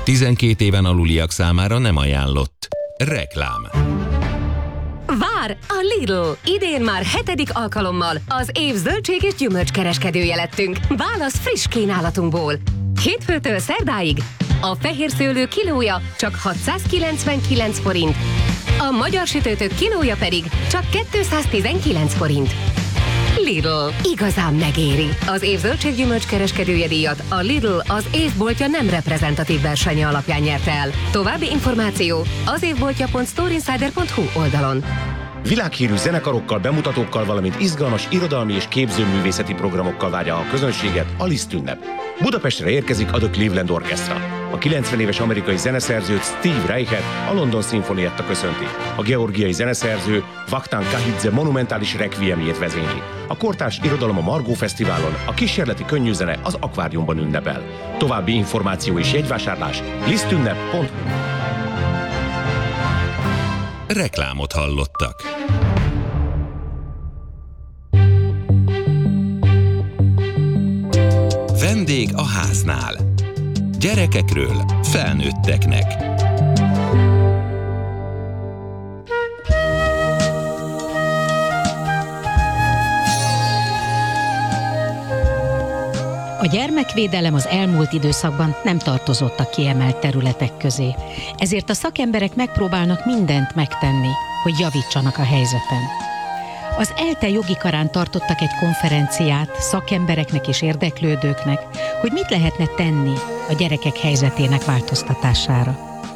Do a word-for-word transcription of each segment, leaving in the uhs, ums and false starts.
tizenkét éven aluliak számára nem ajánlott. Reklám. Vár! A Lidl! Idén már hetedik alkalommal az év zöldség és gyümölcskereskedője lettünk. Válasz friss kínálatunkból. Hétfőtől szerdáig a fehér szőlő kilója csak hatszázkilencvenkilenc forint, a magyar sütőtök kilója pedig csak kétszáztizenkilenc forint. Lidl. Igazán megéri. Az év zöldséggyümölcs kereskedője díjat a Lidl az évboltja nem reprezentatív versenye alapján nyerte el. További információ az évboltja pont storeinsider pont hu oldalon. Világhírű zenekarokkal, bemutatókkal, valamint izgalmas irodalmi és képzőművészeti programokkal várja a közönséget a Liszt ünnep. Budapestre érkezik a The Cleveland Orchestra. A kilencven éves amerikai zeneszerzőt, Steve Reichet a London Szimfonietta köszönti. A georgiai zeneszerző Vakhtang Kahidze monumentális requiemjét vezényli. A kortárs irodalom a Margó Fesztiválon, a kísérleti könnyűzene az Akváriumban ünnepel. További információ és jegyvásárlás lisztünnep pont hu. Reklámot hallottak. Vendég a háznál. Gyerekekről felnőtteknek. A gyermekvédelem az elmúlt időszakban nem tartozott a kiemelt területek közé. Ezért a szakemberek megpróbálnak mindent megtenni, hogy javítsanak a helyzeten. Az ELTE jogi karán tartottak egy konferenciát szakembereknek és érdeklődőknek, hogy mit lehetne tenni a gyerekek helyzetének változtatására.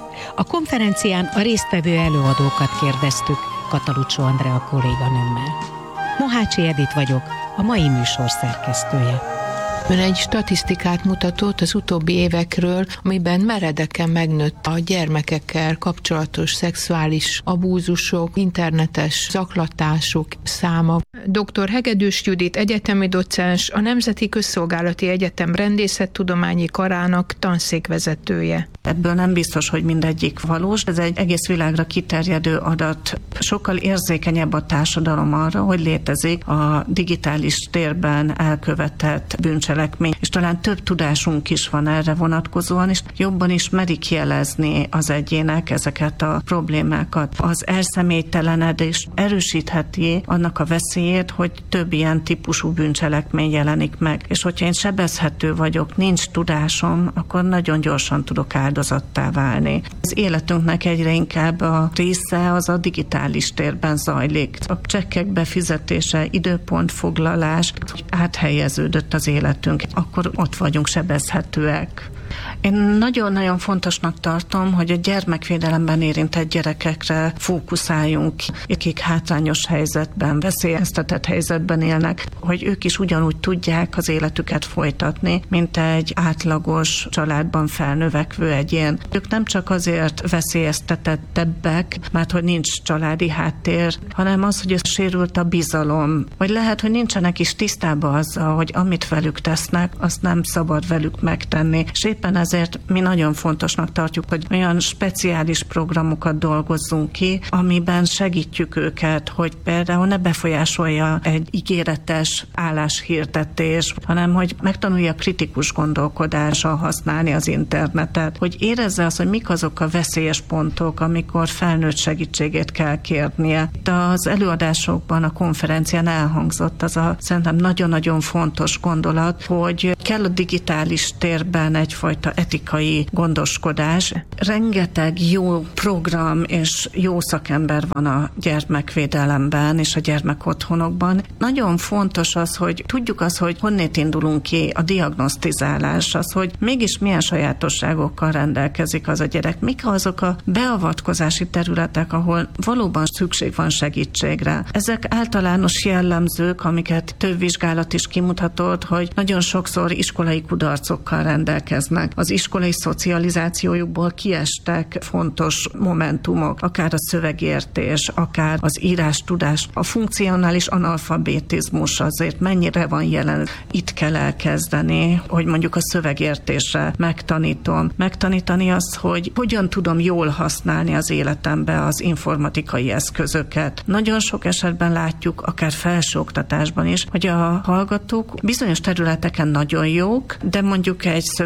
A konferencián a résztvevő előadókat kérdeztük, Katalucsó Andrea kolléganőmmel. Mohácsi Edit vagyok, a mai műsor szerkesztője. Ön egy statisztikát mutatott az utóbbi évekről, amiben meredeken megnőtt a gyermekekkel kapcsolatos szexuális abúzusok, internetes zaklatások száma. doktor Hegedűs Judit egyetemi docens, a Nemzeti Közszolgálati Egyetem Rendészettudományi Karának tanszékvezetője. Ebből nem biztos, hogy mindegyik valós. Ez egy egész világra kiterjedő adat. Sokkal érzékenyebb a társadalom arra, hogy létezik a digitális térben elkövetett bűncselekmény, és talán több tudásunk is van erre vonatkozóan, és jobban is merik jelezni az egyének ezeket a problémákat. Az elszemélytelenedés erősítheti annak a veszélyét, hogy több ilyen típusú bűncselekmény jelenik meg. És hogyha én sebezhető vagyok, nincs tudásom, akkor nagyon gyorsan tudok áldozattá válni. Az életünknek egyre inkább a része az a digitális térben zajlik. A csekkek befizetése, időpontfoglalás áthelyeződött az életünk. Akkor ott vagyunk sebezhetőek. Én nagyon-nagyon fontosnak tartom, hogy a gyermekvédelemben érintett gyerekekre fókuszáljunk, akik hátrányos helyzetben, veszélyeztetett helyzetben élnek, hogy ők is ugyanúgy tudják az életüket folytatni, mint egy átlagos családban felnövekvő egyén. Ők nem csak azért veszélyeztetettebbek, mert hogy nincs családi háttér, hanem az, hogy sérült a bizalom. Vagy lehet, hogy nincsenek is tisztában azzal, hogy amit velük tesznek, azt nem szabad velük megtenni. És éppen ezért mi nagyon fontosnak tartjuk, hogy olyan speciális programokat dolgozzunk ki, amiben segítjük őket, hogy például ne befolyásolja egy ígéretes álláshirdetés, hanem hogy megtanulja kritikus gondolkodással használni az internetet, hogy érezze azt, hogy mik azok a veszélyes pontok, amikor felnőtt segítségét kell kérnie. Itt az előadásokban, a konferencián elhangzott az a szerintem nagyon-nagyon fontos gondolat, hogy kell a digitális térben egyfajta etikai gondoskodás. Rengeteg jó program és jó szakember van a gyermekvédelemben és a gyermekotthonokban. Nagyon fontos az, hogy tudjuk azt, hogy honnét indulunk ki a diagnosztizálás, az, hogy mégis milyen sajátosságokkal rendelkezik az a gyerek. Mik azok a beavatkozási területek, ahol valóban szükség van segítségre. Ezek általános jellemzők, amiket több vizsgálat is kimutatott, hogy nagyon sokszor iskolai kudarcokkal rendelkeznek. Az iskolai szocializációjukból kiestek fontos momentumok, akár a szövegértés, akár az írástudás, a funkcionális analfabetizmus azért mennyire van jelen. Itt kell elkezdeni, hogy mondjuk a szövegértésre megtanítom. Megtanítani azt, hogy hogyan tudom jól használni az életembe az informatikai eszközöket. Nagyon sok esetben látjuk, akár felsőoktatásban is, hogy a hallgatók bizonyos területeken nagyon jók, de mondjuk egy szövegszerkesztés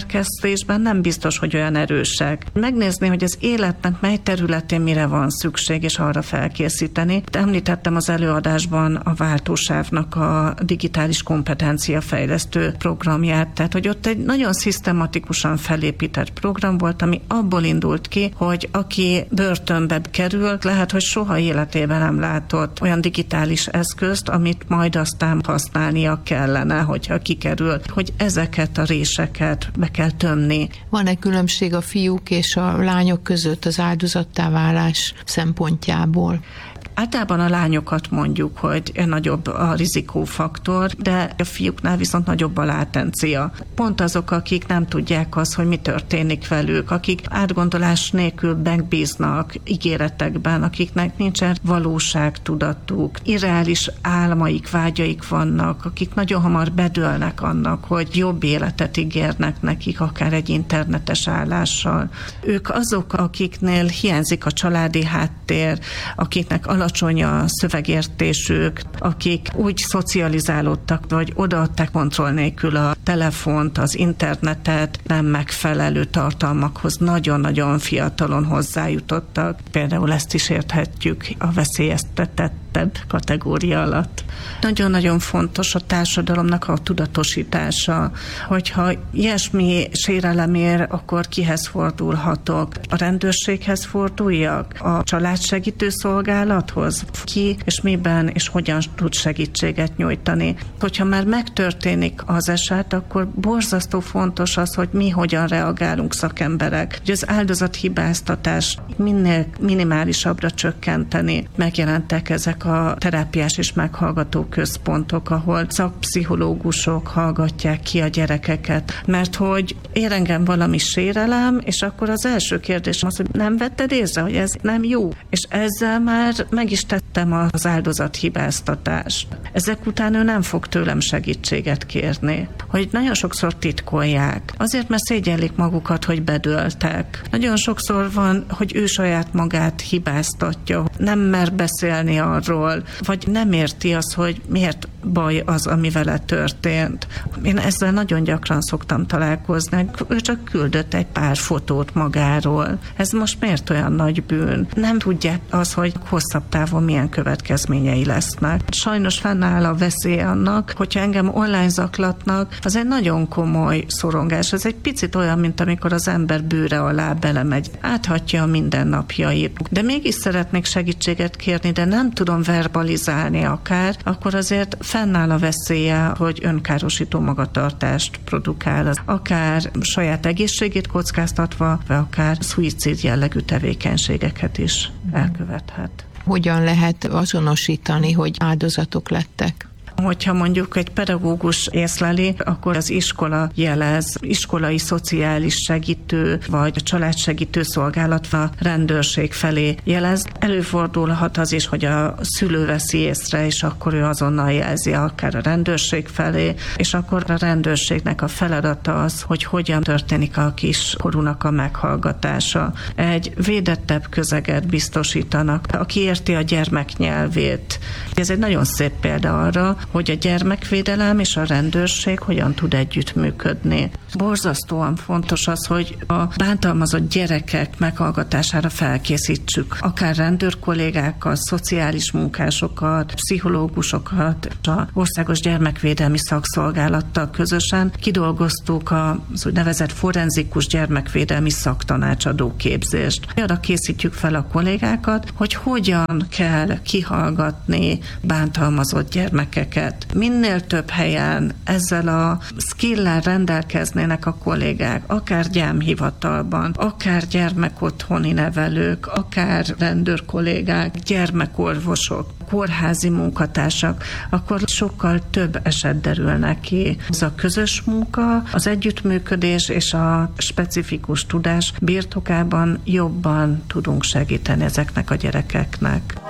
szerkesztésben nem biztos, hogy olyan erősek. Megnézni, hogy az életnek mely területén mire van szükség, és arra felkészíteni. Említettem az előadásban a Váltósávnak a digitális kompetencia fejlesztő programját, tehát hogy ott egy nagyon szisztematikusan felépített program volt, ami abból indult ki, hogy aki börtönbe kerül, lehet, hogy soha életében nem látott olyan digitális eszközt, amit majd aztán használnia kellene, hogyha kikerül, hogy ezeket a réseket be kell tömni. Van-e különbség a fiúk és a lányok között az áldozattá válás szempontjából? Általában a lányokat mondjuk, hogy nagyobb a rizikófaktor, de a fiúknál viszont nagyobb a látencia. Pont azok, akik nem tudják azt, hogy mi történik velük, akik átgondolás nélkül megbíznak ígéretekben, akiknek nincsen valóságtudatuk, irreális álmaik, vágyaik vannak, akik nagyon hamar bedőlnek annak, hogy jobb életet ígérnek nekik, akár egy internetes állással. Ők azok, akiknél hiányzik a családi háttér, akiknek alacsony a szövegértésük, akik úgy szocializálódtak, vagy odaadták kontroll nélkül a telefont, az internetet, nem megfelelő tartalmakhoz nagyon-nagyon fiatalon hozzájutottak. Például ezt is érthetjük a veszélyeztetett kategória alatt. Nagyon-nagyon fontos a társadalomnak a tudatosítása, hogyha ilyesmi sérelem ér, akkor kihez fordulhatok? A rendőrséghez forduljak? A családsegítő szolgálathoz? Ki és miben és hogyan tud segítséget nyújtani? Hogyha már megtörténik az eset, akkor borzasztó fontos az, hogy mi hogyan reagálunk szakemberek, hogy az áldozathibáztatást minél minimálisabbra csökkenteni. Megjelentek ezek a terápiás és meghallgató központok, ahol szakpszichológusok hallgatják ki a gyerekeket, mert hogy ér engem valami sérelem, és akkor az első kérdés az, hogy nem vetted észre, hogy ez nem jó. És ezzel már meg is tettem az áldozathibáztatást. Ezek után ő nem fog tőlem segítséget kérni. Hogy nagyon sokszor titkolják. Azért, mert szégyellik magukat, hogy bedőltek. Nagyon sokszor van, hogy ő saját magát hibáztatja, nem mer beszélni arról, vagy nem érti azt, hogy miért baj az, ami vele történt. Én ezzel nagyon gyakran szoktam találkozni, ő csak küldött egy pár fotót magáról. Ez most miért olyan nagy bűn? Nem tudják az, hogy hosszabb távon milyen következményei lesznek. Sajnos fennáll a veszély annak, hogyha engem online zaklatnak, az egy nagyon komoly szorongás. Ez egy picit olyan, mint amikor az ember bőre alá belemegy. Áthatja a mindennapjait. De mégis szeretnék segítséget kérni, de nem tudom verbalizálni akár, akkor azért fennáll a veszélye, hogy önkárosító magatartást produkál, akár saját egészségét kockáztatva, vagy akár szuicid jellegű tevékenységeket is elkövethet. Hogyan lehet azonosítani, hogy áldozatok lettek? Hogyha mondjuk egy pedagógus észleli, akkor az iskola jelez, iskolai szociális segítő, vagy családsegítő szolgálat a rendőrség felé jelez. Előfordulhat az is, hogy a szülő veszi észre, és akkor ő azonnal jelzi akár a rendőrség felé, és akkor a rendőrségnek a feladata az, hogy hogyan történik a kiskorúnak a meghallgatása. Egy védettebb közeget biztosítanak, aki érti a gyermek nyelvét. Ez egy nagyon szép példa arra, hogy a gyermekvédelem és a rendőrség hogyan tud együttműködni. Borzasztóan fontos az, hogy a bántalmazott gyerekek meghallgatására felkészítsük. Akár rendőrkollégákat, szociális munkásokat, pszichológusokat, az Országos Gyermekvédelmi Szakszolgálattal közösen kidolgoztuk az úgynevezett forenzikus gyermekvédelmi szaktanácsadó képzést. Arra készítjük fel a kollégákat, hogy hogyan kell kihallgatni bántalmazott gyermekeket. Minél több helyen ezzel a skill-lel rendelkeznének a kollégák, akár gyámhivatalban, akár gyermekotthoni nevelők, akár rendőrkollégák, gyermekorvosok, kórházi munkatársak, akkor sokkal több eset derülnek ki. Ez a közös munka, az együttműködés és a specifikus tudás birtokában jobban tudunk segíteni ezeknek a gyerekeknek.